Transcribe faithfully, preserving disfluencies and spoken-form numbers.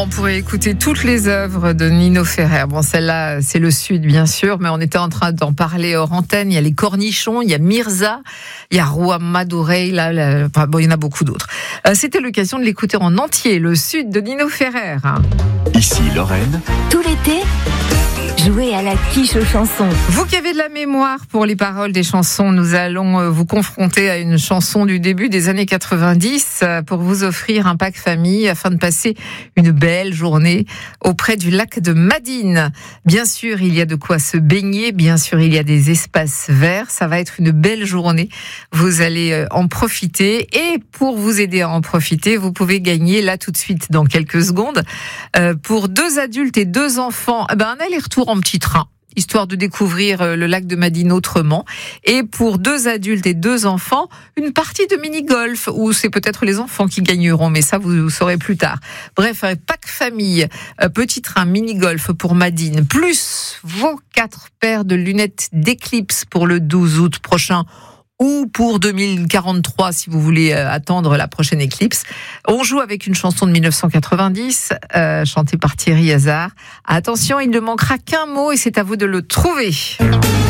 on pourrait écouter toutes les œuvres de Nino Ferrer. Bon, celle-là, c'est le Sud, bien sûr, mais on était en train d'en parler hors antenne. Il y a les Cornichons, il y a Mirza, il y a Roi Madourey, là, là, enfin, bon, il y en a beaucoup d'autres. Euh, c'était l'occasion de l'écouter en entier, le Sud de Nino Ferrer. Hein. Ici Lorraine. Tout l'été, jouez à la quiche aux chansons. Vous qui avez de la mémoire pour les paroles des chansons, nous allons vous confronter à une chanson du début des années quatre-vingt-dix pour vous offrir un pack famille afin de passer une belle journée auprès du lac de Madine. Bien sûr, il y a de quoi se baigner, bien sûr, il y a des espaces verts. Ça va être une belle journée. Vous allez en profiter et pour vous aider à en profiter, vous pouvez gagner là tout de suite dans quelques secondes euh, pour deux adultes et deux enfants, eh ben, un aller-retour en petit train, histoire de découvrir le lac de Madine autrement. Et pour deux adultes et deux enfants, une partie de mini-golf, où c'est peut-être les enfants qui gagneront, mais ça, vous, vous saurez plus tard. Bref, un pack famille, petit train mini-golf pour Madine, plus vos quatre paires de lunettes d'éclipse pour le douze août prochain, ou pour deux mille quarante-trois, si vous voulez attendre la prochaine éclipse. On joue avec une chanson de dix-neuf cent quatre-vingt-dix, euh, chantée par Thierry Hazard. Attention, il ne manquera qu'un mot et c'est à vous de le trouver.